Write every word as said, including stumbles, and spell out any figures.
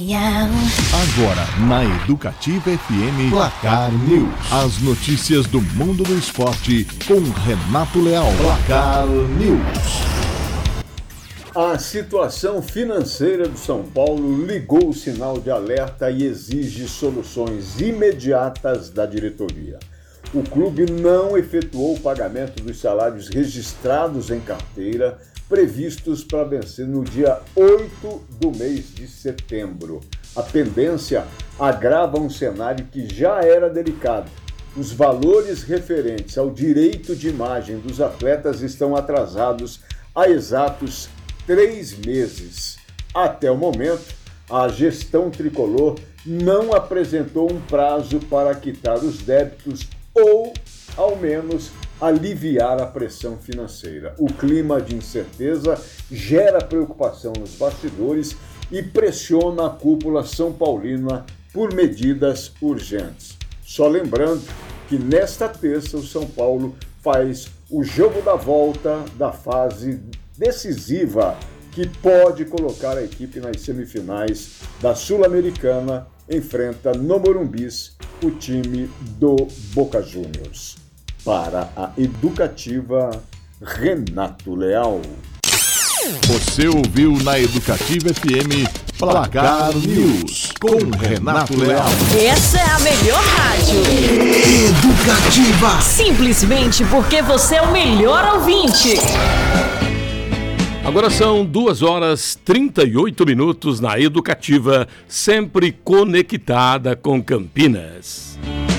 Agora, na Educativa F M, Placar News. As notícias do mundo do esporte com Renato Leal. Placar News. A situação financeira do São Paulo ligou o sinal de alerta e exige soluções imediatas da diretoria. O clube não efetuou o pagamento dos salários registrados em carteira, previstos para vencer no dia oito do mês de setembro. A pendência agrava um cenário que já era delicado. Os valores referentes ao direito de imagem dos atletas estão atrasados há exatos três meses. Até o momento, a gestão tricolor não apresentou um prazo para quitar os débitos ou, ao menos, aliviar a pressão financeira. O clima de incerteza gera preocupação nos bastidores e pressiona a cúpula são paulina por medidas urgentes. Só lembrando que nesta terça o São Paulo faz o jogo da volta da fase decisiva que pode colocar a equipe nas semifinais da Sul-Americana, enfrenta no Morumbis o time do Boca Juniors. Para a Educativa, Renato Leal. Você ouviu na Educativa F M Placar News com Renato Leal. Essa é a melhor rádio. Educativa. Simplesmente porque você é o melhor ouvinte. Agora são duas horas e trinta e oito minutos na Educativa, sempre conectada com Campinas.